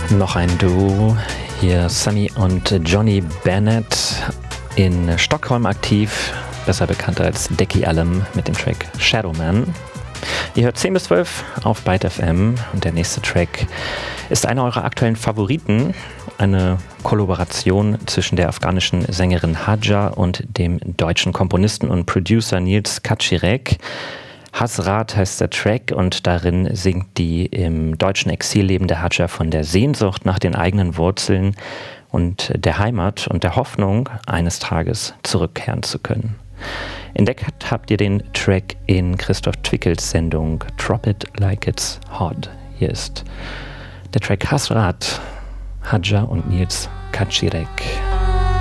Noch ein Duo, hier Sunny und Johnny Bennett, in Stockholm aktiv, besser bekannt als Decky Allen mit dem Track Shadowman. Ihr hört 10 bis 12 auf Byte FM und der nächste Track ist einer eurer aktuellen Favoriten, eine Kollaboration zwischen der afghanischen Sängerin Hadja und dem deutschen Komponisten und Producer Nils Kaczirek. Hasrat heißt der Track und darin singt die im deutschen Exil lebende Hadja von der Sehnsucht nach den eigenen Wurzeln und der Heimat und der Hoffnung, eines Tages zurückkehren zu können. Entdeckt habt ihr den Track in Christoph Twickels Sendung Drop It Like It's Hot. Hier ist der Track Hasrat, Hadja und Nils Kaczirek.